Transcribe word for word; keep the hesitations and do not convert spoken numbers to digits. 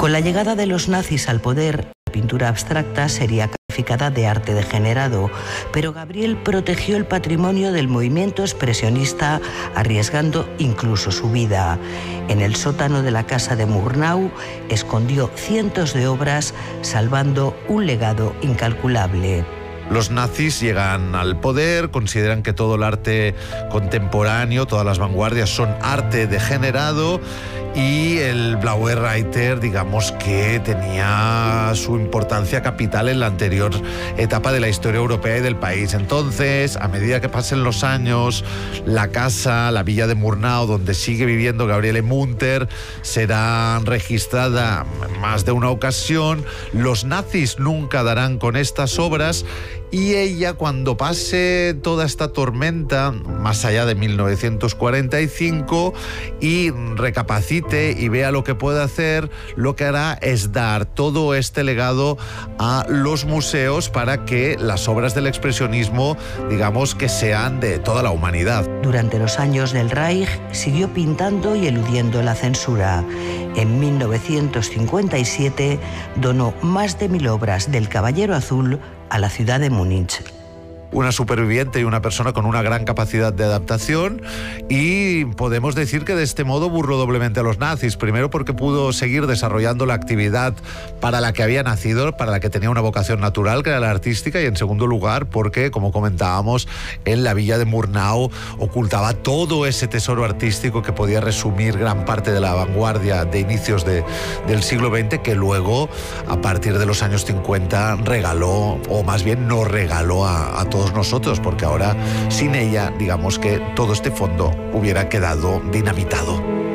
Con la llegada de los nazis al poder, la pintura abstracta sería calificada de arte degenerado, pero Gabriel protegió el patrimonio del movimiento expresionista, arriesgando incluso su vida. En el sótano de la casa de Murnau escondió cientos de obras, salvando un legado incalculable. Los nazis llegan al poder, consideran que todo el arte contemporáneo, todas las vanguardias son arte degenerado, y el Blaue Reiter, digamos que tenía su importancia capital en la anterior etapa de la historia europea y del país. Entonces, a medida que pasen los años, la casa, la villa de Murnau, donde sigue viviendo Gabriele Munter, será registrada en más de una ocasión. Los nazis nunca darán con estas obras, y ella, cuando pase toda esta tormenta, más allá de mil novecientos cuarenta y cinco, y recapacite y vea lo que puede hacer, lo que hará es dar todo este legado a los museos para que las obras del expresionismo, digamos, que sean de toda la humanidad. Durante los años del Reich siguió pintando y eludiendo la censura. En mil novecientos cincuenta y siete donó más de mil obras del Caballero Azul a la ciudad de Múnich. Una superviviente y una persona con una gran capacidad de adaptación, y podemos decir que de este modo burló doblemente a los nazis. Primero, porque pudo seguir desarrollando la actividad para la que había nacido, para la que tenía una vocación natural, que era la artística, y en segundo lugar porque, como comentábamos, en la villa de Murnau ocultaba todo ese tesoro artístico que podía resumir gran parte de la vanguardia de inicios de, del siglo veinte, que luego, a partir de los años cincuenta, regaló, o más bien nos regaló a, a todos nosotros, porque ahora sin ella, digamos que todo este fondo hubiera quedado dinamitado.